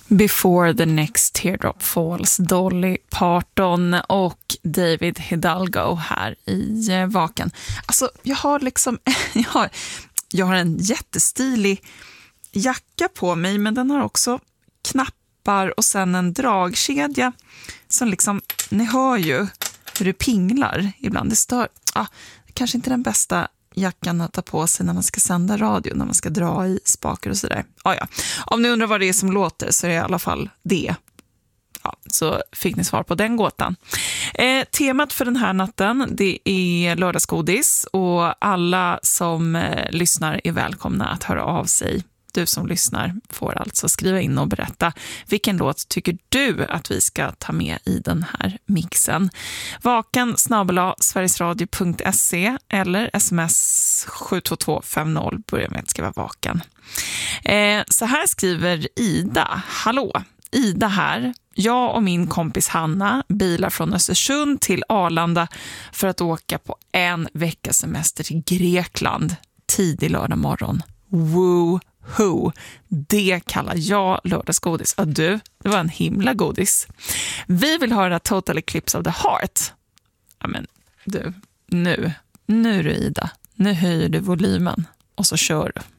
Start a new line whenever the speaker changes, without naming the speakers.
Before the next teardrop falls, Dolly Parton och David Hidalgo här i Vaken. Alltså, jag har en jättestilig jacka på mig, men den har också knappar och sen en dragkedja som liksom, ni hör ju hur det pinglar ibland. Det stör, kanske inte den bästa jackan att ta på sig när man ska sända radio, när man ska dra i spaker och sådär. Ja. Om ni undrar vad det är som låter så är det i alla fall det. Ja, så fick ni svar på den gåtan. Temat för den här natten, det är lördagsgodis och alla som lyssnar är välkomna att höra av sig. Du som lyssnar får alltså skriva in och berätta vilken låt tycker du att vi ska ta med i den här mixen. vaken@sverigesradio.se eller sms 72250 börjar med att skriva vaken. Så här skriver Ida. Hallå, Ida här. Jag och min kompis Hanna bilar från Östersund till Arlanda för att åka på en veckas semester till Grekland tidig lördag morgon. Woo! Det kallar jag lördagsgodis. Och du, det var en himla godis. Vi vill höra Total Eclipse of the Heart. Ja, men du, nu är du Ida. Nu höjer du volymen och så kör du.